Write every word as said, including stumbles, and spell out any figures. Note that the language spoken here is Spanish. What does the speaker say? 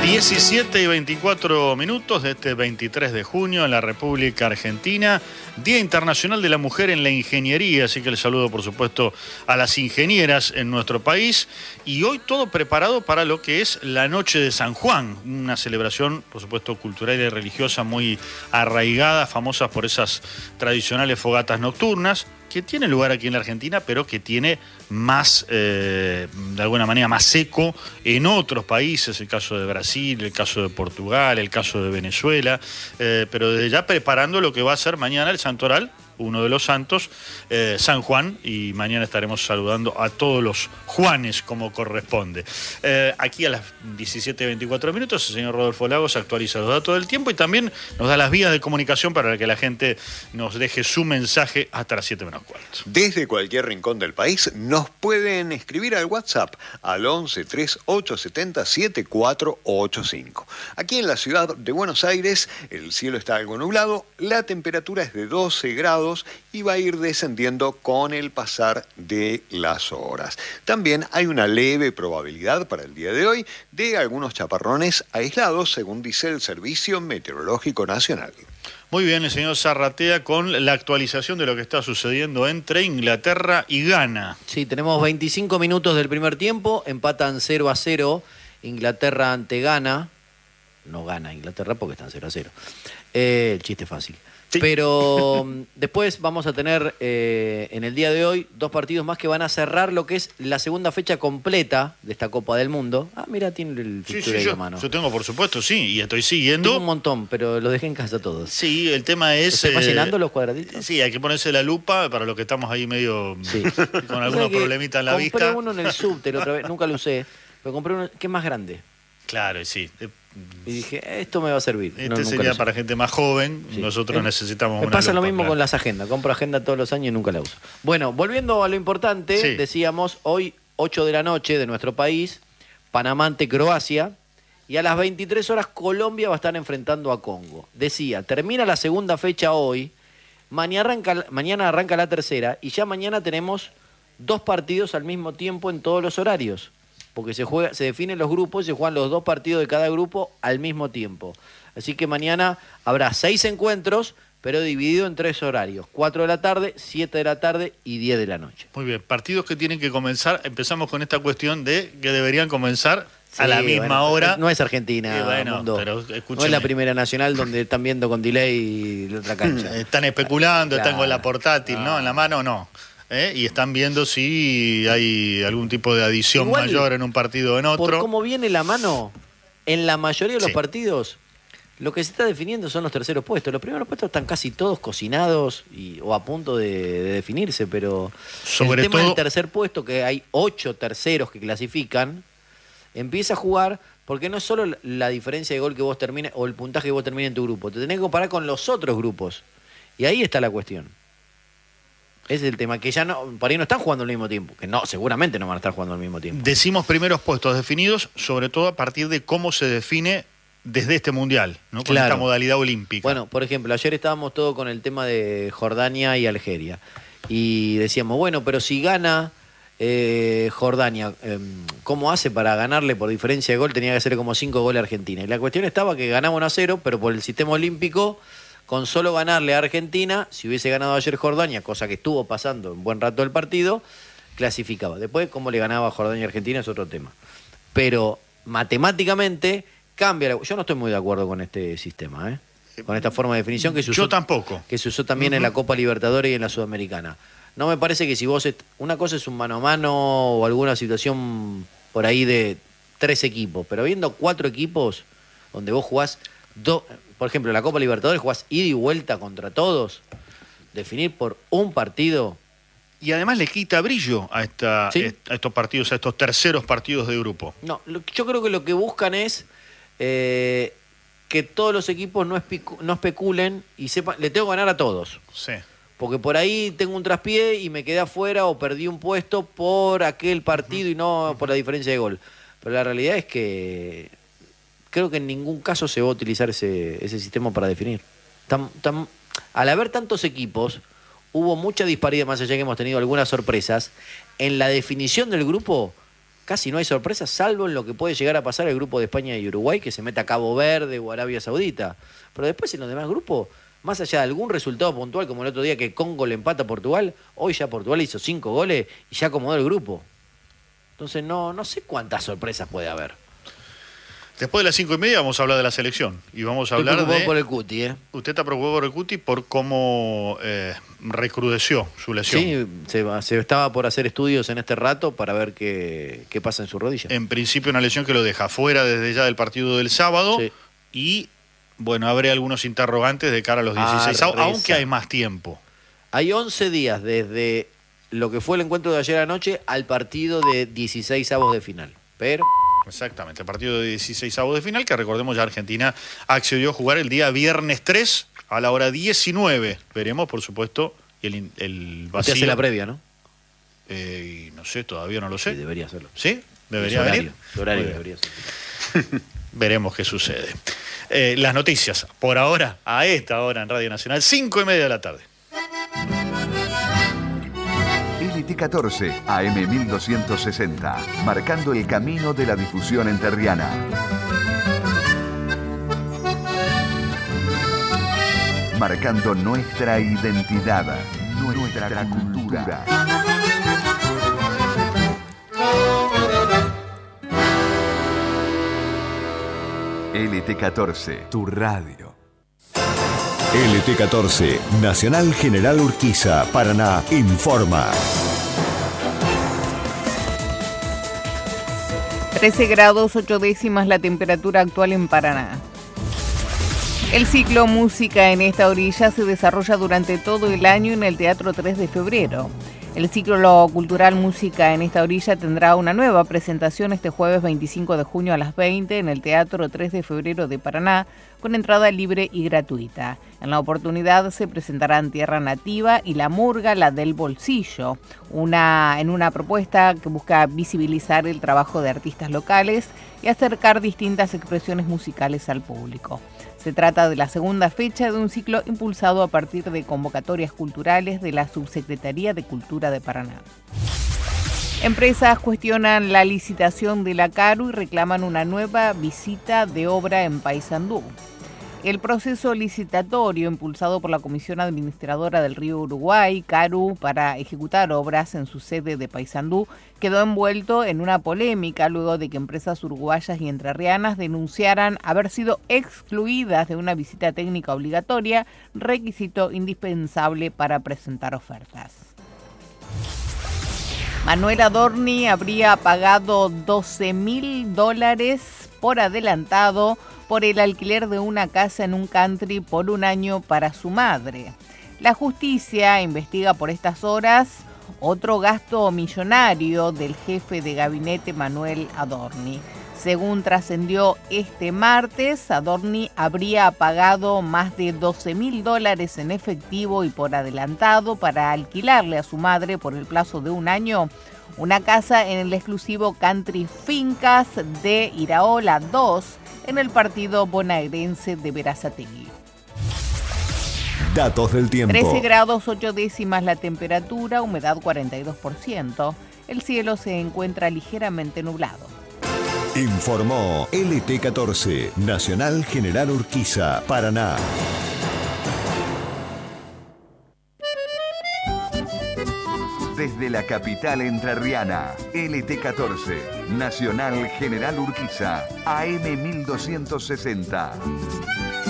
diecisiete y veinticuatro minutos de este veintitrés de junio en la República Argentina, Día Internacional de la Mujer en la Ingeniería, así que el saludo por supuesto a las ingenieras en nuestro país, y hoy todo preparado para lo que es la Noche de San Juan, una celebración por supuesto cultural y religiosa muy arraigada, famosa por esas tradicionales fogatas nocturnas, que tiene lugar aquí en la Argentina, pero que tiene más, eh, de alguna manera, más eco en otros países, el caso de Brasil, el caso de Portugal, el caso de Venezuela, eh, pero desde ya preparando lo que va a ser mañana el Santoral, uno de los santos, eh, San Juan, y mañana estaremos saludando a todos los Juanes como corresponde. Eh, aquí a las diecisiete y veinticuatro minutos el señor Rodolfo Lagos actualiza los datos del tiempo y también nos da las vías de comunicación para que la gente nos deje su mensaje hasta las siete menos cuarto. Desde cualquier rincón del país nos pueden escribir al WhatsApp al once treinta y ocho setenta setenta y cuatro ochenta y cinco. Aquí en la ciudad de Buenos Aires el cielo está algo nublado, la temperatura es de doce grados y va a ir descendiendo con el pasar de las horas. También hay una leve probabilidad para el día de hoy de algunos chaparrones aislados, según dice el Servicio Meteorológico Nacional. Muy bien, el señor Zarratea con la actualización de lo que está sucediendo entre Inglaterra y Ghana. Sí, tenemos veinticinco minutos del primer tiempo, empatan cero a cero Inglaterra ante Ghana. No gana Inglaterra porque están cero a cero. Eh, el chiste fácil. Sí. Pero después vamos a tener eh, en el día de hoy dos partidos más que van a cerrar lo que es la segunda fecha completa de esta Copa del Mundo. Ah, mira, tiene el sí, sí, yo, mano. Yo tengo, por supuesto, sí, y estoy siguiendo. Tengo un montón, pero los dejé en casa todos. Sí, el tema es... ¿Estás imaginando eh, los cuadraditos? Sí, hay que ponerse la lupa para los que estamos ahí medio sí. con algunos problemitas en la compré vista. Compré uno en el subte la otra vez, nunca lo usé, pero compré uno que es más grande. Claro, sí. Y dije, esto me va a servir. Este no, sería para gente más joven, sí. Nosotros eh, necesitamos me una pasa lupa, lo mismo claro. con las agendas, compro agenda todos los años y nunca la uso. Bueno, volviendo a lo importante, sí. decíamos, hoy ocho de la noche de nuestro país, Panamá ante Croacia, y a las veintitrés horas Colombia va a estar enfrentando a Congo. Decía, termina la segunda fecha hoy, mañana arranca, mañana arranca la tercera, y ya mañana tenemos dos partidos al mismo tiempo en todos los horarios. Porque se juega, se definen los grupos y se juegan los dos partidos de cada grupo al mismo tiempo. Así que mañana habrá seis encuentros, pero dividido en tres horarios. cuatro de la tarde, siete de la tarde y diez de la noche. Muy bien, partidos que tienen que comenzar. Empezamos con esta cuestión de que deberían comenzar sí, a la misma bueno, hora. No es Argentina, bueno, mundo. Pero no es la Primera Nacional donde están viendo con delay la otra cancha. Están especulando, claro. Están con la portátil, ah. ¿no? En la mano, no. ¿Eh? Y están viendo si hay algún tipo de adición Igual, mayor en un partido o en otro. Por cómo viene la mano, en la mayoría de los sí. partidos, lo que se está definiendo son los terceros puestos. Los primeros puestos están casi todos cocinados y, o a punto de, de definirse, pero Sobre el tema todo... del tercer puesto, que hay ocho terceros que clasifican, empieza a jugar porque no es solo la diferencia de gol que vos termines o el puntaje que vos termines en tu grupo, te tenés que comparar con los otros grupos. Y ahí está la cuestión. Ese es el tema, que ya no, por ahí no están jugando al mismo tiempo, que no, seguramente no van a estar jugando al mismo tiempo. Decimos primeros puestos definidos, sobre todo a partir de cómo se define desde este Mundial, ¿no? Con claro. esta modalidad olímpica. Bueno, por ejemplo, ayer estábamos todos con el tema de Jordania y Algeria, y decíamos, bueno, pero si gana eh, Jordania, eh, ¿cómo hace para ganarle por diferencia de gol? Tenía que hacer como cinco goles a Argentina. Y la cuestión estaba que ganamos uno a cero, pero por el sistema olímpico... Con solo ganarle a Argentina, si hubiese ganado ayer Jordania, cosa que estuvo pasando un buen rato del partido, clasificaba. Después, cómo le ganaba a Jordania a Argentina es otro tema. Pero matemáticamente cambia. La... Yo no estoy muy de acuerdo con este sistema, ¿eh? Con esta forma de definición que se usó. Yo tampoco. Que se usó también uh-huh. en la Copa Libertadores y en la Sudamericana. No me parece que si vos... Est... Una cosa es un mano a mano o alguna situación por ahí de tres equipos, pero viendo cuatro equipos donde vos jugás dos... Por ejemplo, en la Copa Libertadores jugás ida y vuelta contra todos. Definir por un partido. Y además le quita brillo a, esta, ¿sí? a estos partidos, a estos terceros partidos de grupo. No, yo creo que lo que buscan es eh, que todos los equipos no, especu no especulen y sepan, le tengo que ganar a todos. Sí. Porque por ahí tengo un traspié y me quedé afuera o perdí un puesto por aquel partido uh-huh. y no por la diferencia de gol. Pero la realidad es que... Creo que en ningún caso se va a utilizar ese, ese sistema para definir. Tan, tan, al haber tantos equipos, hubo mucha disparidad, más allá que hemos tenido algunas sorpresas. En la definición del grupo, casi no hay sorpresas, salvo en lo que puede llegar a pasar el grupo de España y Uruguay, que se mete a Cabo Verde o Arabia Saudita. Pero después en los demás grupos, más allá de algún resultado puntual, como el otro día que Congo le empata a Portugal, hoy ya Portugal hizo cinco goles y ya acomodó el grupo. Entonces no, no sé cuántas sorpresas puede haber. Después de las cinco y media vamos a hablar de la selección y vamos a Estoy hablar de... por el Cuti, ¿eh? Usted está preocupado por el Cuti por cómo eh, recrudeció su lesión. Sí, se, va, se estaba por hacer estudios en este rato para ver qué, qué pasa en su rodilla. En principio una lesión que lo deja fuera desde ya del partido del sábado sí. Y, bueno, abre algunos interrogantes de cara a los dieciséis, ah, aunque hay más tiempo. Hay once días desde lo que fue el encuentro de ayer anoche al partido de dieciséis avos de final, pero... Exactamente, el partido de dieciséis avos de final, que recordemos ya Argentina accedió a jugar el día viernes tres a la hora diecinueve. Veremos, por supuesto, el, el vacío. Usted hace la previa, ¿no? Eh, no sé, todavía no lo sé. Sí, debería hacerlo. ¿Sí? ¿Debería horario, venir? Su horario debería ser. Veremos qué sucede. Eh, las noticias, por ahora, a esta hora en Radio Nacional, cinco y media de la tarde. L T catorce, A M mil doscientos sesenta, marcando el camino de la difusión entrerriana. Marcando nuestra identidad, nuestra, nuestra cultura. L T catorce, tu radio. L T catorce, Nacional General Urquiza, Paraná, informa. trece grados ocho décimas la temperatura actual en Paraná. El ciclo Música en esta orilla se desarrolla durante todo el año en el Teatro tres de febrero. El ciclo cultural Música en esta orilla tendrá una nueva presentación este jueves veinticinco de junio a las veinte en el Teatro tres de febrero de Paraná, con entrada libre y gratuita. En la oportunidad se presentarán Tierra Nativa y La Murga, la del Bolsillo, una, en una propuesta que busca visibilizar el trabajo de artistas locales y acercar distintas expresiones musicales al público. Se trata de la segunda fecha de un ciclo impulsado a partir de convocatorias culturales de la Subsecretaría de Cultura de Paraná. Empresas cuestionan la licitación de la CARU y reclaman una nueva visita de obra en Paysandú. El proceso licitatorio impulsado por la Comisión Administradora del Río Uruguay, CARU, para ejecutar obras en su sede de Paysandú, quedó envuelto en una polémica luego de que empresas uruguayas y entrerrianas denunciaran haber sido excluidas de una visita técnica obligatoria, requisito indispensable para presentar ofertas. Manuel Adorni habría pagado doce mil dólares por adelantado por el alquiler de una casa en un country por un año para su madre. La justicia investiga por estas horas otro gasto millonario del jefe de gabinete Manuel Adorni. Según trascendió este martes, Adorni habría pagado más de doce mil dólares en efectivo y por adelantado para alquilarle a su madre por el plazo de un año una casa en el exclusivo country Fincas de Iraola dos en el partido bonaerense de Berazategui. Datos del tiempo. trece grados ocho décimas la temperatura, humedad cuarenta y dos por ciento. El cielo se encuentra ligeramente nublado. Informó L T catorce, Nacional General Urquiza, Paraná. Desde la capital entrerriana, L T catorce, Nacional General Urquiza, A M mil doscientos sesenta.